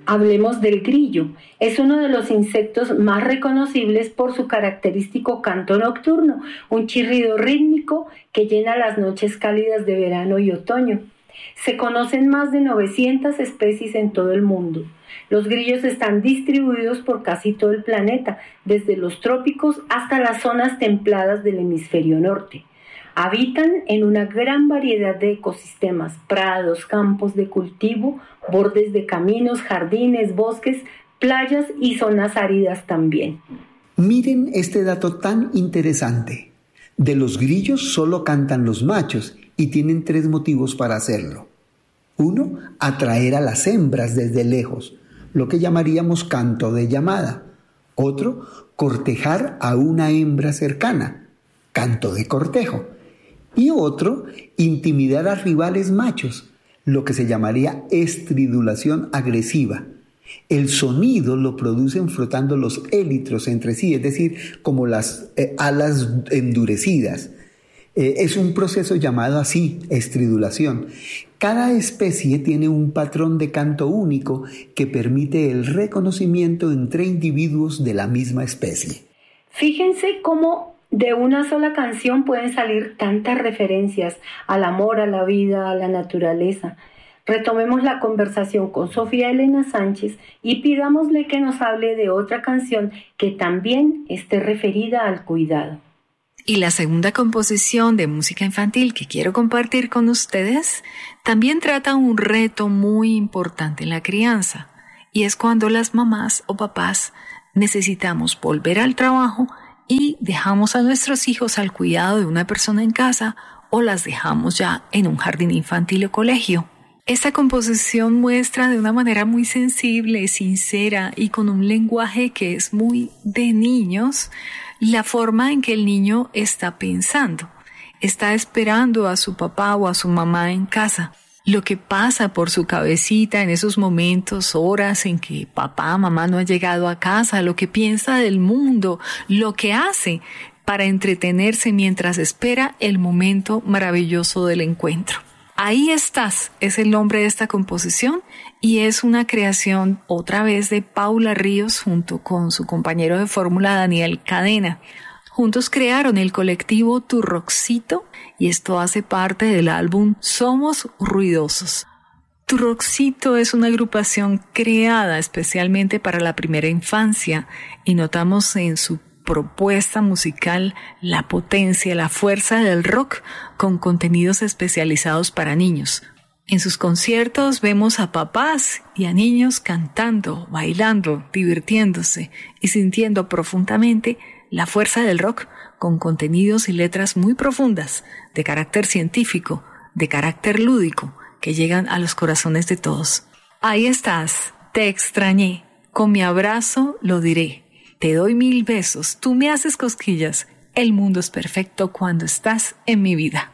Hablemos del grillo. Es uno de los insectos más reconocibles por su característico canto nocturno, un chirrido rítmico que llena las noches cálidas de verano y otoño. Se conocen más de 900 especies en todo el mundo. Los grillos están distribuidos por casi todo el planeta, desde los trópicos hasta las zonas templadas del hemisferio norte. Habitan en una gran variedad de ecosistemas, prados, campos de cultivo, bordes de caminos, jardines, bosques, playas y zonas áridas también. Miren este dato tan interesante. De los grillos solo cantan los machos y tienen 3 motivos para hacerlo. 1, atraer a las hembras desde lejos, lo que llamaríamos canto de llamada. Otro, cortejar a una hembra cercana, canto de cortejo. Y otro, intimidar a rivales machos, lo que se llamaría estridulación agresiva. El sonido lo producen frotando los élitros entre sí, es decir, como las alas endurecidas. Es un proceso llamado así, estridulación. Cada especie tiene un patrón de canto único que permite el reconocimiento entre individuos de la misma especie. Fíjense cómo de una sola canción pueden salir tantas referencias al amor, a la vida, a la naturaleza. Retomemos la conversación con Sofía Elena Sánchez y pidámosle que nos hable de otra canción que también esté referida al cuidado. Y la segunda composición de música infantil que quiero compartir con ustedes también trata un reto muy importante en la crianza, y es cuando las mamás o papás necesitamos volver al trabajo y dejamos a nuestros hijos al cuidado de una persona en casa o las dejamos ya en un jardín infantil o colegio. Esta composición muestra de una manera muy sensible, sincera y con un lenguaje que es muy de niños, la forma en que el niño está pensando. Está esperando a su papá o a su mamá en casa. Lo que pasa por su cabecita en esos momentos, horas en que papá, mamá no ha llegado a casa, lo que piensa del mundo, lo que hace para entretenerse mientras espera el momento maravilloso del encuentro. Ahí estás, es el nombre de esta composición y es una creación otra vez de Paula Ríos junto con su compañero de fórmula Daniel Cadena. Juntos crearon el colectivo Turroxito y esto hace parte del álbum Somos Ruidosos. Turroxito es una agrupación creada especialmente para la primera infancia y notamos en su propuesta musical la potencia, la fuerza del rock con contenidos especializados para niños. En sus conciertos vemos a papás y a niños cantando, bailando, divirtiéndose y sintiendo profundamente la fuerza del rock con contenidos y letras muy profundas, de carácter científico, de carácter lúdico, que llegan a los corazones de todos. Ahí estás, te extrañé, con mi abrazo lo diré. Te doy 1000 besos, tú me haces cosquillas, el mundo es perfecto cuando estás en mi vida.